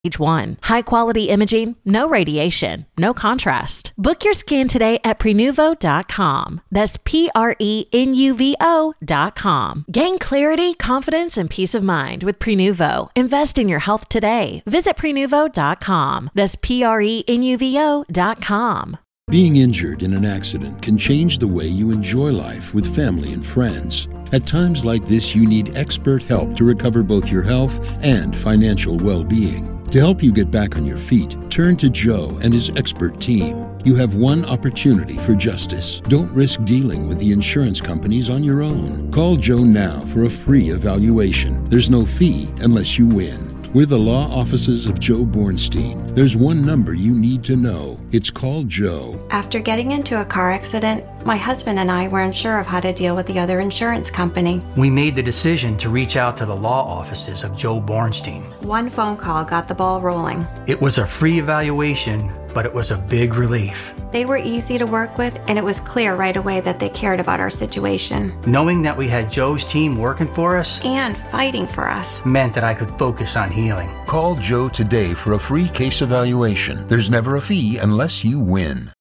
Stage 1. High-quality imaging, no radiation, no contrast. Book your scan today at Prenuvo.com. That's Prenuvo.com. Gain clarity, confidence, and peace of mind with Prenuvo. Invest in your health today. Visit Prenuvo.com. That's Prenuvo.com. Being injured in an accident can change the way you enjoy life with family and friends. At times like this, you need expert help to recover both your health and financial well-being. To help you get back on your feet, turn to Joe and his expert team. You have one opportunity for justice. Don't risk dealing with the insurance companies on your own. Call Joe now for a free evaluation. There's no fee unless you win. We're the law offices of Joe Bornstein. There's one number you need to know. It's called Joe. After getting into a car accident, my husband and I were unsure of how to deal with the other insurance company. We made the decision to reach out to the law offices of Joe Bornstein. One phone call got the ball rolling. It was a free evaluation, but it was a big relief. They were easy to work with, and it was clear right away that they cared about our situation. Knowing that we had Joe's team working for us and fighting for us meant that I could focus on healing. Call Joe today for a free case evaluation. There's never a fee unless you win.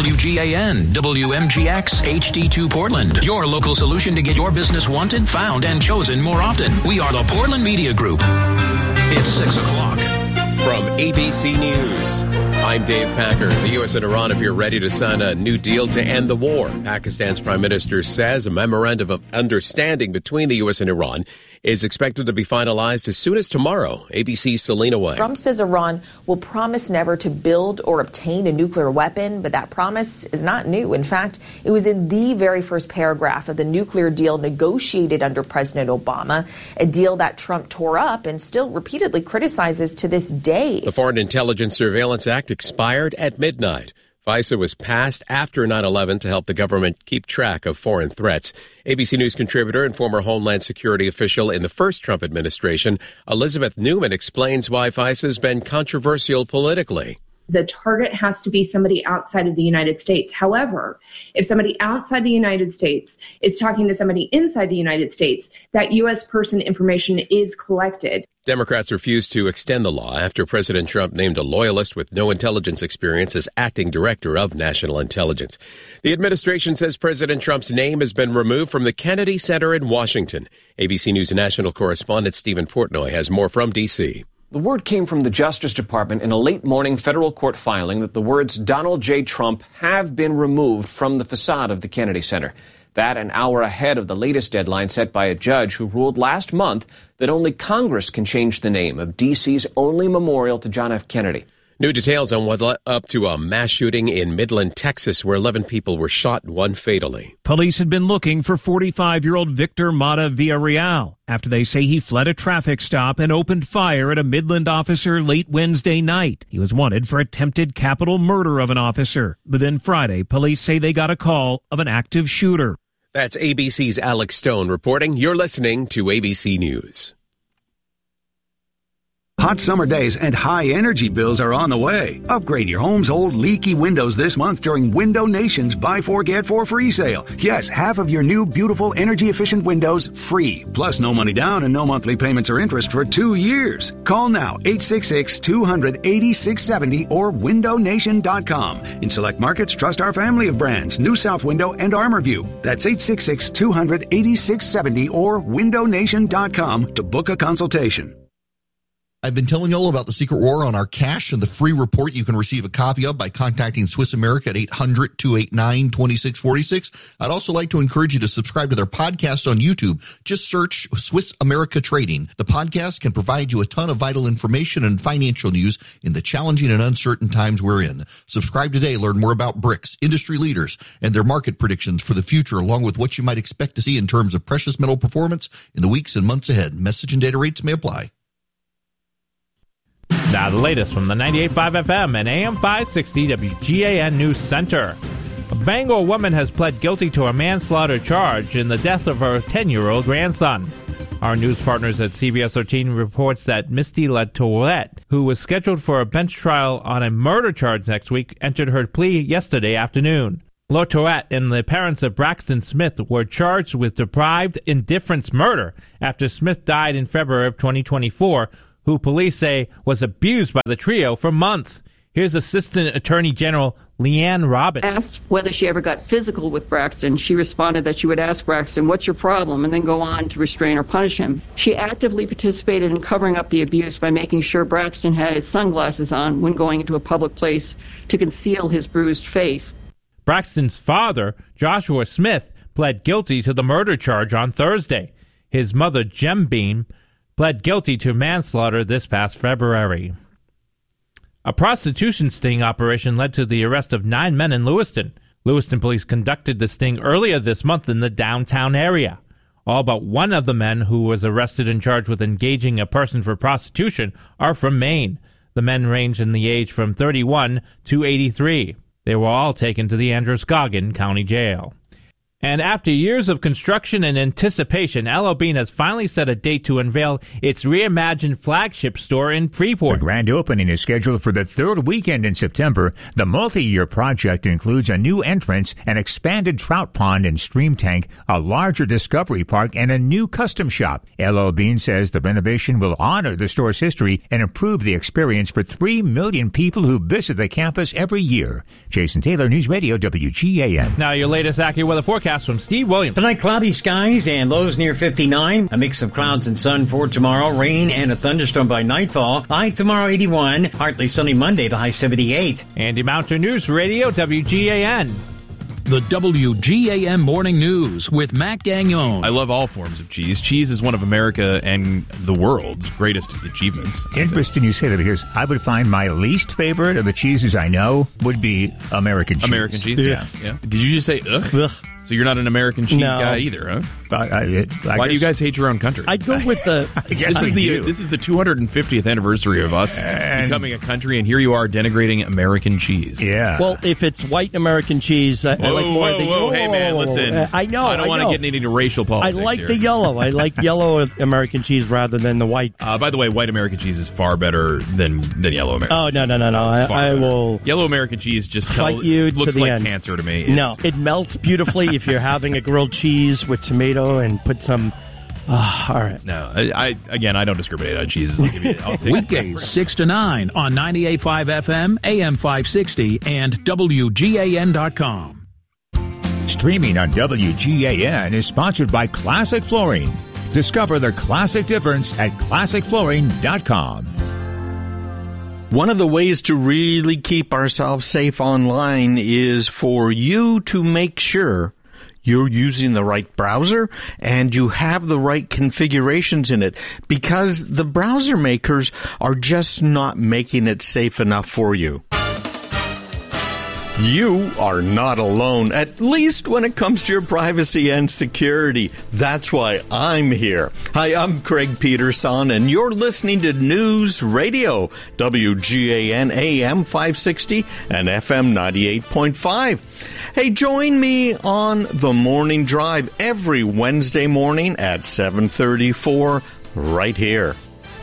WGAN, WMGX, HD2 Portland. Your local solution to get your business wanted, found, and chosen more often. We are the Portland Media Group. It's 6 o'clock. From ABC News, I'm Dave Packer. The U.S. and Iran appear ready to sign a new deal to end the war. Pakistan's prime minister says a memorandum of understanding between the U.S. and Iran is expected to be finalized as soon as tomorrow. ABC's Selena Way. Trump says Iran will promise never to build or obtain a nuclear weapon, but that promise is not new. In fact, it was in the very first paragraph of the nuclear deal negotiated under President Obama, a deal that Trump tore up and still repeatedly criticizes to this day. The Foreign Intelligence Surveillance Act expired at midnight. FISA was passed after 9/11 to help the government keep track of foreign threats. ABC News contributor and former Homeland Security official in the first Trump administration, Elizabeth Newman, explains why FISA has been controversial politically. The target has to be somebody outside of the United States. However, if somebody outside the United States is talking to somebody inside the United States, that U.S. person information is collected. Democrats refused to extend the law after President Trump named a loyalist with no intelligence experience as acting director of national intelligence. The administration says President Trump's name has been removed from the Kennedy Center in Washington. ABC News national correspondent Stephen Portnoy has more from D.C. The word came from the Justice Department in a late-morning federal court filing that the words Donald J. Trump have been removed from the facade of the Kennedy Center. That an hour ahead of the latest deadline set by a judge who ruled last month that only Congress can change the name of D.C.'s only memorial to John F. Kennedy. New details on what led up to a mass shooting in Midland, Texas, where 11 people were shot and one fatally. Police had been looking for 45-year-old Victor Mata Villarreal after they say he fled a traffic stop and opened fire at a Midland officer late Wednesday night. He was wanted for attempted capital murder of an officer. But then Friday, police say they got a call of an active shooter. That's ABC's Alex Stone reporting. You're listening to ABC News. Hot summer days and high energy bills are on the way. Upgrade your home's old leaky windows this month during Window Nation's Buy 4 Get 4 free sale. Yes, half of your new beautiful energy efficient windows free. Plus no money down and no monthly payments or interest for 2 years. Call now 866-200-8670 or windownation.com. In select markets, trust our family of brands, New South Window and ArmorView. That's 866-200-8670 or windownation.com to book a consultation. I've been telling you all about the Secret War on our cash and the free report you can receive a copy of by contacting Swiss America at 800-289-2646. I'd also like to encourage you to subscribe to their podcast on YouTube. Just search Swiss America Trading. The podcast can provide you a ton of vital information and financial news in the challenging and uncertain times we're in. Subscribe today. Learn more about BRICS, industry leaders, and their market predictions for the future, along with what you might expect to see in terms of precious metal performance in the weeks and months ahead. Message and data rates may apply. Now the latest from the 98.5 FM and AM 560 WGAN News Center. A Bangor woman has pled guilty to a manslaughter charge in the death of her 10-year-old grandson. Our news partners at CBS 13 reports that Misty LaTourette, who was scheduled for a bench trial on a murder charge next week, entered her plea yesterday afternoon. LaTourette and the parents of Braxton Smith were charged with deprived indifference murder after Smith died in February of 2024, who police say was abused by the trio for months. Here's Assistant Attorney General Leanne Robbins. Asked whether she ever got physical with Braxton. She responded that she would ask Braxton, "What's your problem?" and then go on to restrain or punish him. She actively participated in covering up the abuse by making sure Braxton had his sunglasses on when going into a public place to conceal his bruised face. Braxton's father, Joshua Smith, pled guilty to the murder charge on Thursday. His mother, Jem Beam, pled guilty to manslaughter this past February. A prostitution sting operation led to the arrest of 9 men in Lewiston. Lewiston police conducted the sting earlier this month in the downtown area. All but one of the men who was arrested and charged with engaging a person for prostitution are from Maine. The men range in the age from 31 to 83. They were all taken to the Androscoggin County Jail. And after years of construction and anticipation, L.L. Bean has finally set a date to unveil its reimagined flagship store in Freeport. The grand opening is scheduled for the third weekend in September. The multi-year project includes a new entrance, an expanded trout pond and stream tank, a larger discovery park, and a new custom shop. L.L. Bean says the renovation will honor the store's history and improve the experience for 3 million people who visit the campus every year. Jason Taylor, News Radio, WGAN. Now your latest AccuWeather forecast from Steve Williams. Tonight, cloudy skies and lows near 59. A mix of clouds and sun for tomorrow. Rain and a thunderstorm by nightfall. High tomorrow, 81. Partly sunny Monday, the high 78. Andy Mountain News Radio, WGAN. The WGAN Morning News with Matt Gagnon. I love all forms of cheese. Cheese is one of America and the world's greatest achievements. Interesting you say that, because I would find my least favorite of the cheeses I know would be American cheese. American cheese? Yeah. Did you just say ugh? Ugh. So you're not an American cheese guy either, huh? Why do you guys hate your own country? I'd go with the... This is the 250th anniversary of us becoming a country, and here you are denigrating American cheese. Yeah. Well, if it's white American cheese, I like more of the... Hey, man, listen. I know. I don't want to get into racial politics. I like here. the yellow. I like yellow American cheese rather than the white. By the way, white American cheese is far better than yellow American cheese. Oh, no. I will... Yellow American cheese just looks like cancer to me. No, it melts beautifully if you're having a grilled cheese with tomato and put some... all right. No, I don't discriminate on cheeses. I'll take Weekdays 6 to 9 on 98.5 FM, AM 560, and WGAN.com. Streaming on WGAN is sponsored by Classic Flooring. Discover the classic difference at ClassicFlooring.com. One of the ways to really keep ourselves safe online is for you to make sure you're using the right browser and you have the right configurations in it, because the browser makers are just not making it safe enough for you. You are not alone, at least when it comes to your privacy and security. That's why I'm here. Hi, I'm Craig Peterson, and you're listening to News Radio, WGAN AM 560 and FM 98.5. Hey, join me on The Morning Drive every Wednesday morning at 7:34 right here.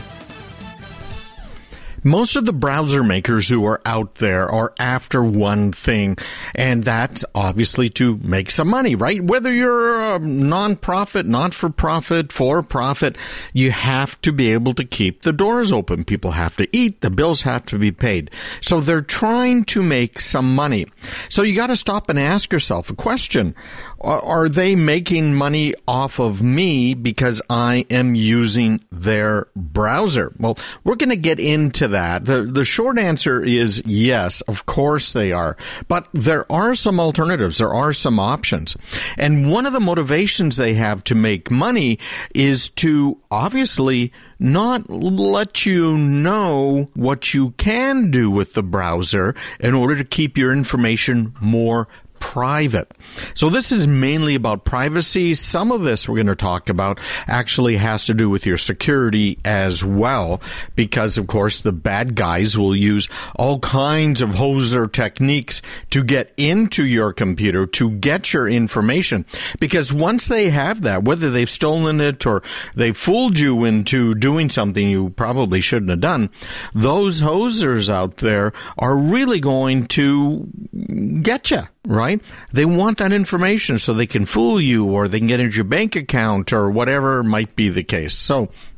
Most of the browser makers who are out there are after one thing, and that's obviously to make some money, right? Whether you're a non-profit, not-for-profit, for-profit, you have to be able to keep the doors open. People have to eat. The bills have to be paid. So they're trying to make some money. So you got to stop and ask yourself a question. Are they making money off of me because I am using their browser? Well, we're going to get into that. The short answer is yes, of course they are. But there are some alternatives. There are some options. And one of the motivations they have to make money is to obviously not let you know what you can do with the browser in order to keep your information more private. So this is mainly about privacy. Some of this we're going to talk about actually has to do with your security as well, because of course the bad guys will use all kinds of hoser techniques to get into your computer, to get your information. Because once they have that, whether they've stolen it or they fooled you into doing something you probably shouldn't have done, those hosers out there are really going to get you. Right? They want that information so they can fool you, or they can get into your bank account, or whatever might be the case. So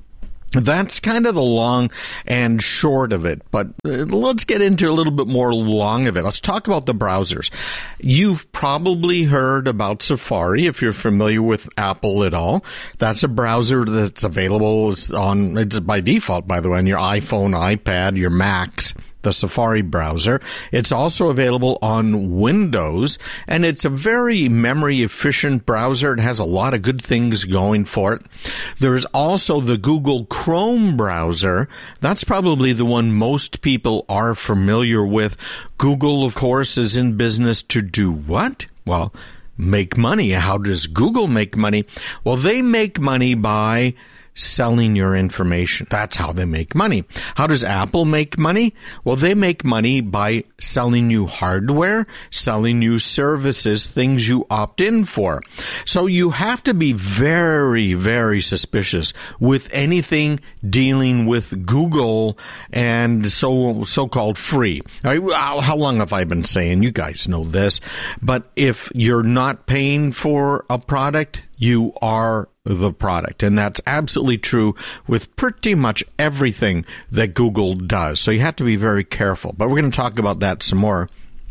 That's kind of the long and short of it, but let's get into a little bit more long of it. Let's talk about the browsers. You've probably heard about Safari if you're familiar with Apple at all. That's a browser that's available it's by default, by the way, on your iPhone, iPad, your Macs. The Safari browser. It's also available on Windows, and it's a very memory-efficient browser. It has a lot of good things going for it. There's also the Google Chrome browser. That's probably the one most people are familiar with. Google, of course, is in business to do what? Well, make money. How does Google make money? Well, they make money by selling your information. That's how they make money. How does Apple make money? Well, they make money by selling you hardware, selling you services, things you opt in for. So you have to be very, very suspicious with anything dealing with Google and so-called free. How long have I been saying? You guys know this. But if you're not paying for a product, you are the product. And that's absolutely true with pretty much everything that Google does. So you have to be very careful. But we're going to talk about that some more.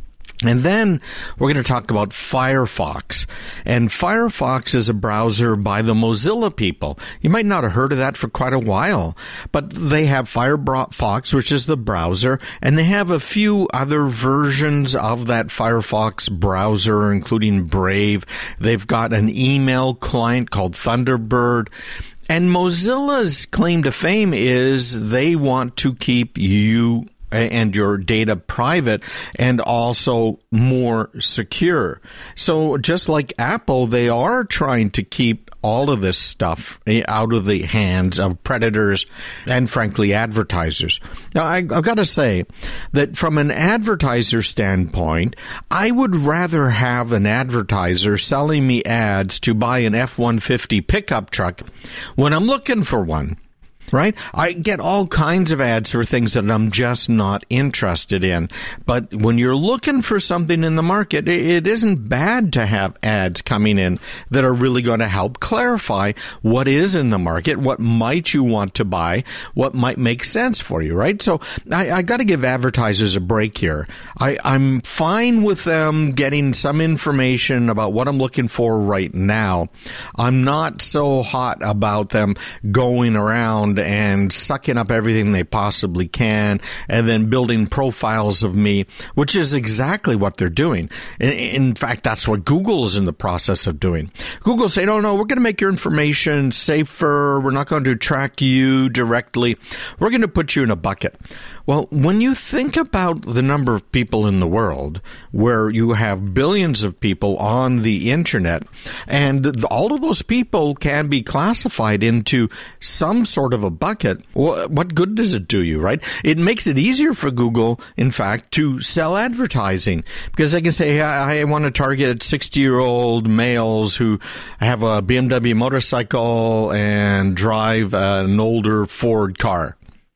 And then we're going to talk about Firefox. And Firefox is a browser by the Mozilla people. You might not have heard of that for quite a while, but they have Firefox, which is the browser, and they have a few other versions of that Firefox browser, including Brave. They've got an email client called Thunderbird. And Mozilla's claim to fame is they want to keep you and your data private and also more secure. So just like Apple, they are trying to keep all of this stuff out of the hands of predators and, frankly, advertisers. Now, I've got to say that from an advertiser standpoint, I would rather have an advertiser selling me ads to buy an F-150 pickup truck when I'm looking for one. Right? I get all kinds of ads for things that I'm just not interested in. But when you're looking for something in the market, it isn't bad to have ads coming in that are really going to help clarify what is in the market, what might you want to buy, what might make sense for you, right? So I got to give advertisers a break here. I'm fine with them getting some information about what I'm looking for right now. I'm not so hot about them going around and sucking up everything they possibly can and then building profiles of me, which is exactly what they're doing. In fact, that's what Google is in the process of doing. Google say, no, we're going to make your information safer. We're not going to track you directly. We're going to put you in a bucket. Well, when you think about the number of people in the world where you have billions of people on the internet, and all of those people can be classified into some sort of a bucket, what good does it do you, right? It makes it easier for Google, in fact, to sell advertising, because they can say, I want to target 60-year-old males who have a BMW motorcycle and drive an older Ford car.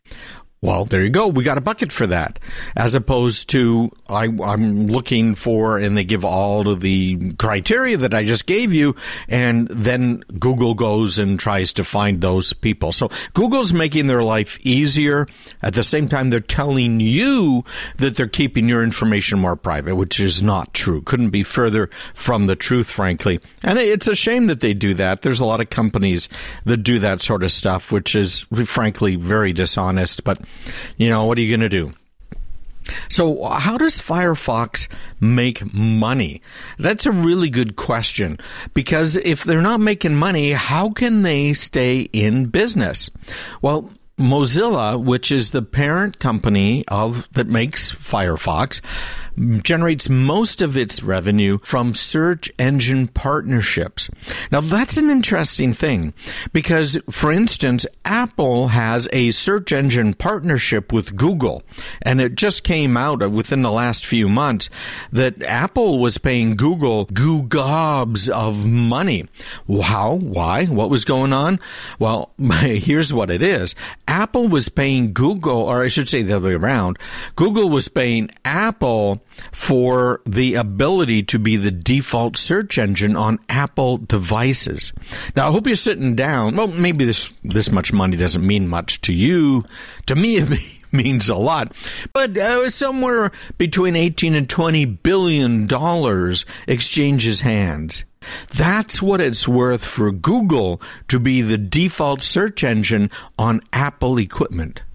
Well, there you go. We got a bucket for that. As opposed to I'm looking for, and they give all of the criteria that I just gave you, and then Google goes and tries to find those people. So Google's making their life easier. At the same time, they're telling you that they're keeping your information more private, which is not true. Couldn't be further from the truth, frankly. And it's a shame that they do that. There's a lot of companies that do that sort of stuff, which is, frankly, very dishonest. But you know, what are you going to do? So how does Firefox make money? That's a really good question, because if they're not making money, how can they stay in business? Well, Mozilla, which is the parent company that makes Firefox, generates most of its revenue from search engine partnerships. Now, that's an interesting thing because, for instance, Apple has a search engine partnership with Google, and it just came out within the last few months that Apple was paying Google gobs of money. How? Why? What was going on? Well, here's what it is. Apple was paying Google, or I should say the other way around. Google was paying Apple for the ability to be the default search engine on Apple devices. Now, I hope you're sitting down. Well, maybe this much money doesn't mean much to you. To me, it means a lot. But somewhere between 18 and $20 billion exchanges hands. That's what it's worth for Google to be the default search engine on Apple equipment.